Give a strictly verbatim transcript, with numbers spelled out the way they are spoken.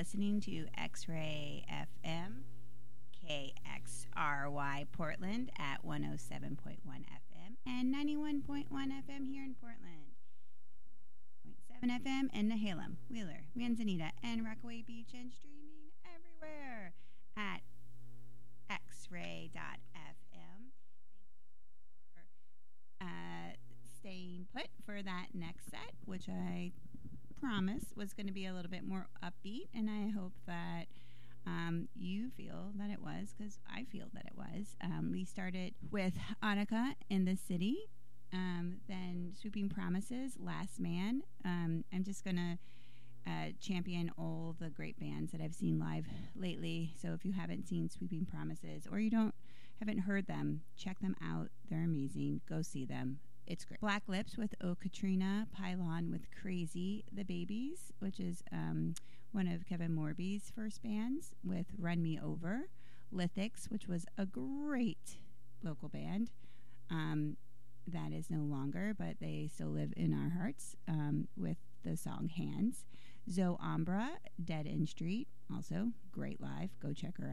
listening to X-Ray F M, K X R Y Portland at one oh seven point one F M and ninety-one point one F M here in Portland. point seven F M in Nehalem, Wheeler, Manzanita, and Rockaway Beach, and streaming everywhere at x ray dot f m. Thank you for uh, staying put for that next set, which I promised was going to be a little bit more upbeat, and I hope that um, you feel that it was, because I feel that it was. Um, we started with Annika in the City, um, then Sweeping Promises, Last Man. Um, I'm just going to uh, champion all the great bands that I've seen live lately. So if you haven't seen Sweeping Promises, or you don't haven't heard them, check them out. They're amazing. Go see them. It's great. Black Lips with Oh Katrina, Pylon with Crazy, The Babies, which is um, one of Kevin Morby's first bands, with Run Me Over, Lithics, which was a great local band um, that is no longer, but they still live in our hearts, um, with the song Hands. Zoe Ambra, Dead End Street, also great live. Go check her out.